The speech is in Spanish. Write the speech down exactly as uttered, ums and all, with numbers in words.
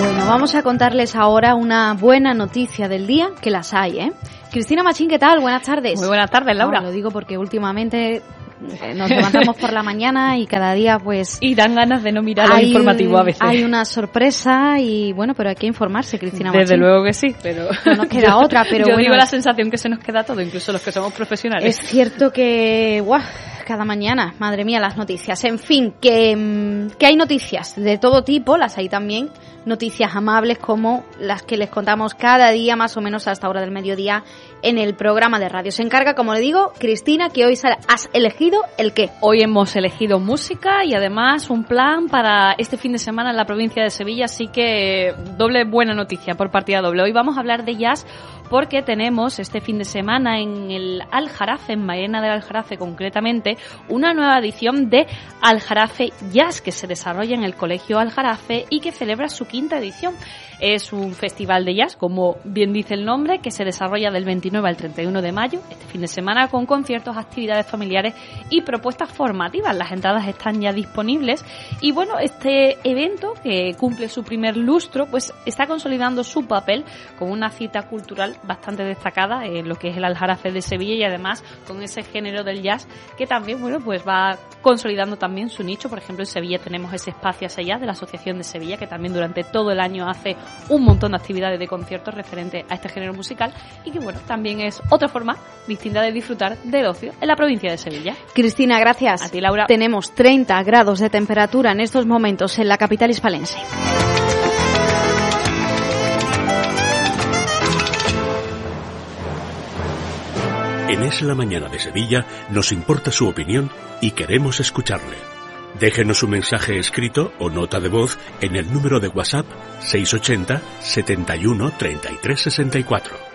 Bueno, vamos a contarles ahora una buena noticia del día, que las hay, ¿eh? Cristina Machín, ¿qué tal? Buenas tardes. Muy buenas tardes, Laura. No, lo digo porque últimamente nos levantamos por la mañana y cada día pues... Y dan ganas de no mirar el informativo a veces. Hay una sorpresa y bueno, pero hay que informarse, Cristina Machín. Desde luego que sí, pero... No nos queda otra, pero yo bueno... Yo digo la sensación que se nos queda todo, incluso los que somos profesionales. Es cierto que... ¡guau! Cada mañana, madre mía, las noticias. En fin, que, que hay noticias de todo tipo, las hay también, noticias amables como las que les contamos cada día, más o menos a esta hora del mediodía, en el programa de radio. Se encarga, como le digo, Cristina, que hoy has elegido ¿el qué? Hoy hemos elegido música y además un plan para este fin de semana en la provincia de Sevilla, así que doble buena noticia por partida doble. Hoy vamos a hablar de jazz porque tenemos este fin de semana en el Aljarafe, en Mairena del Aljarafe concretamente, una nueva edición de Aljarafe Jazz que se desarrolla en el Colegio Aljarafe y que celebra su quinta edición. Es un festival de jazz, como bien dice el nombre, que se desarrolla del veintinueve al treinta y uno de mayo, este fin de semana, con conciertos, actividades familiares y propuestas formativas. Las entradas están ya disponibles y bueno, este evento, que cumple su primer lustro, pues está consolidando su papel como una cita cultural bastante destacada en lo que es el Aljarafe de Sevilla y además con ese género del jazz que también, bueno, pues va consolidando también su nicho. Por ejemplo, en Sevilla tenemos ese espacio Jazz de la Asociación de Sevilla, que también durante todo el año hace un montón de actividades de conciertos referentes a este género musical y que bueno, también es otra forma distinta de disfrutar del ocio en la provincia de Sevilla. Cristina, gracias. A ti, Laura. Tenemos treinta grados de temperatura en estos momentos en la capital hispalense. En Es la Mañana de Sevilla nos importa su opinión y queremos escucharle. Déjenos un mensaje escrito o nota de voz en el número de WhatsApp seiscientos ochenta, setenta y uno, treinta y tres sesenta y cuatro.